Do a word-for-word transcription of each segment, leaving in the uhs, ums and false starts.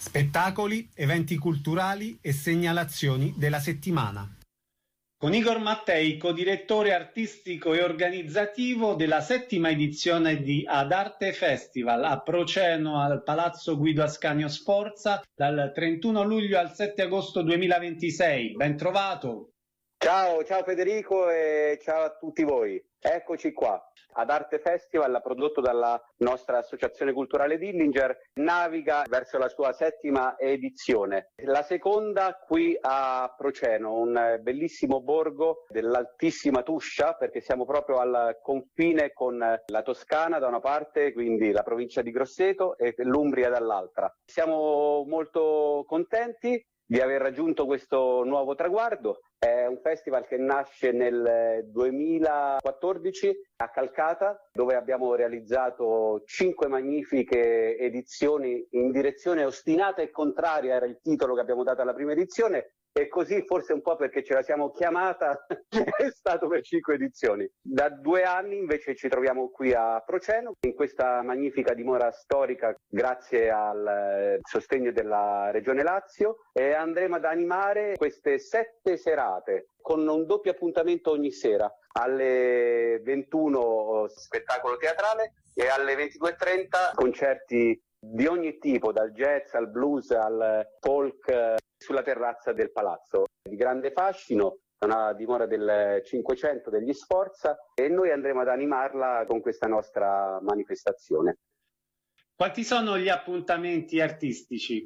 spettacoli, eventi culturali e segnalazioni della settimana. Con Igor Mattei, co-direttore artistico e organizzativo della settima edizione di Ad Arte Festival a Proceno al Palazzo Guido Ascanio Sforza dal trentuno luglio al sette agosto duemilaventisei. Ben trovato! Ciao, ciao Federico e ciao a tutti voi. Eccoci qua. Ad Arte Festival, prodotto dalla nostra associazione culturale Dillinger, naviga verso la sua settima edizione. La seconda qui a Proceno, un bellissimo borgo dell'Altissima Tuscia, perché siamo proprio al confine con la Toscana da una parte, quindi la provincia di Grosseto, e l'Umbria dall'altra. Siamo molto contenti di aver raggiunto questo nuovo traguardo. È un festival che nasce nel duemilaquattordici a Calcata, dove abbiamo realizzato cinque magnifiche edizioni in direzione ostinata e contraria, era il titolo che abbiamo dato alla prima edizione, e così, forse un po' perché ce la siamo chiamata, è stato per cinque edizioni. Da due anni invece ci troviamo qui a Proceno, in questa magnifica dimora storica, grazie al sostegno della Regione Lazio, e andremo ad animare queste sette serate con un doppio appuntamento ogni sera. Alle ventuno spettacolo teatrale e alle ventidue e trenta concerti di ogni tipo, dal jazz al blues al folk, sulla terrazza del palazzo. Di grande fascino, una dimora del Cinquecento degli Sforza, e noi andremo ad animarla con questa nostra manifestazione. Quanti sono gli appuntamenti artistici?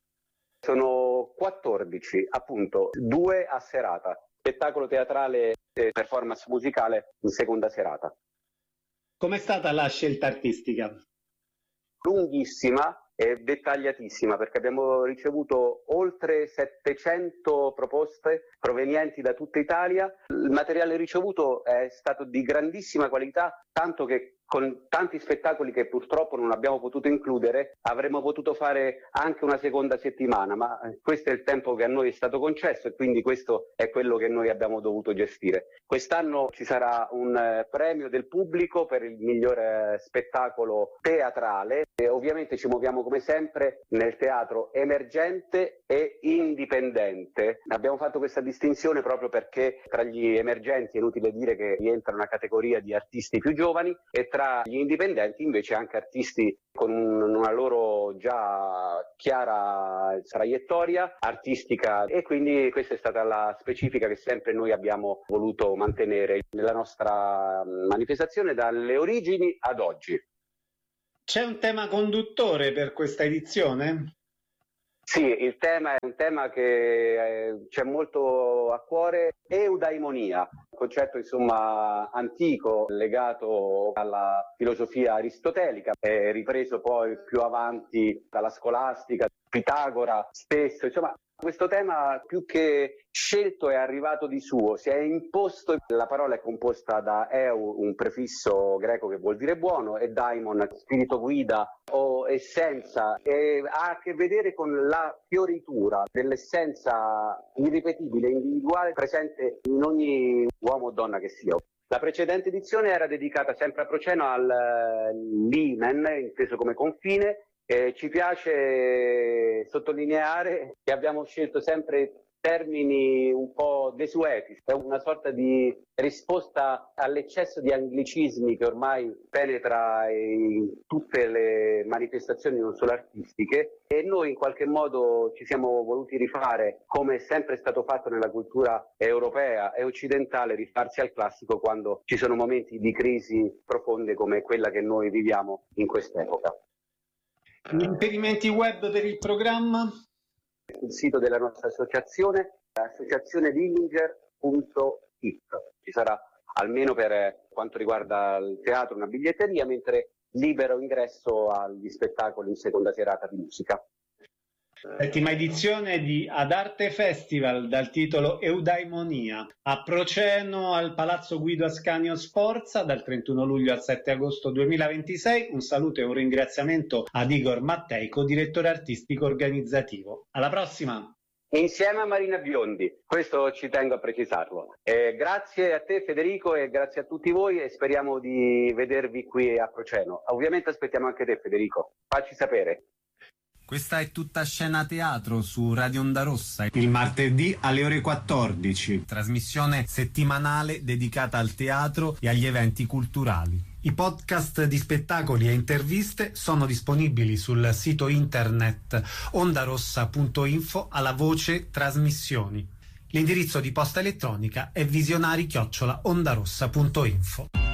Sono quattordici, appunto, due a serata. Spettacolo teatrale e performance musicale in seconda serata. Com'è stata la scelta artistica? Lunghissima e dettagliatissima, perché abbiamo ricevuto oltre settecento proposte provenienti da tutta Italia. Il materiale ricevuto è stato di grandissima qualità, tanto che con tanti spettacoli che purtroppo non abbiamo potuto includere avremmo potuto fare anche una seconda settimana, ma questo è il tempo che a noi è stato concesso e quindi questo è quello che noi abbiamo dovuto gestire. Quest'anno ci sarà un eh, premio del pubblico per il migliore spettacolo teatrale e ovviamente ci muoviamo come sempre nel teatro emergente e indipendente. Abbiamo fatto questa distinzione proprio perché tra gli emergenti è inutile dire che rientra una categoria di artisti più giovani e tra gli indipendenti invece anche artisti con una loro già chiara traiettoria artistica, e quindi questa è stata la specifica che sempre noi abbiamo voluto mantenere nella nostra manifestazione dalle origini ad oggi. C'è un tema conduttore per questa edizione? Sì, il tema è un tema che eh, c'è molto a cuore, eudaimonia, un concetto insomma antico legato alla filosofia aristotelica, è ripreso poi più avanti dalla scolastica, Pitagora stesso, insomma. Questo tema più che scelto è arrivato di suo, si è imposto. La parola è composta da eu, un prefisso greco che vuol dire buono, e daimon, spirito guida o essenza, e ha a che vedere con la fioritura dell'essenza irripetibile, individuale, presente in ogni uomo o donna che sia. La precedente edizione era dedicata sempre a Proceno al limen, inteso come confine. Eh, ci piace sottolineare che abbiamo scelto sempre termini un po' desueti, è una sorta di risposta all'eccesso di anglicismi che ormai penetra in tutte le manifestazioni non solo artistiche, e noi in qualche modo ci siamo voluti rifare, come è sempre stato fatto nella cultura europea e occidentale, rifarsi al classico quando ci sono momenti di crisi profonde come quella che noi viviamo in quest'epoca. Gli riferimenti web per il programma? Il sito della nostra associazione, associazione dillinger punto it. Ci sarà, almeno per quanto riguarda il teatro, una biglietteria, mentre libero ingresso agli spettacoli in seconda serata di musica. Settima edizione di Ad Arte Festival dal titolo Eudaimonia a Proceno al Palazzo Guido Ascanio Sforza dal trentuno luglio al sette agosto duemilaventisei. Un saluto e un ringraziamento ad Igor Mattei, direttore artistico organizzativo. Alla prossima! Insieme a Marina Biondi, questo ci tengo a precisarlo. Eh, grazie a te Federico e grazie a tutti voi, e speriamo di vedervi qui a Proceno. Ovviamente aspettiamo anche te Federico, facci sapere. Questa è Tutta Scena Teatro su Radio Onda Rossa, il martedì alle ore quattordici. Trasmissione settimanale dedicata al teatro e agli eventi culturali. I podcast di spettacoli e interviste sono disponibili sul sito internet ondarossa punto info alla voce trasmissioni. L'indirizzo di posta elettronica è visionari chiocciola ondarossa punto info.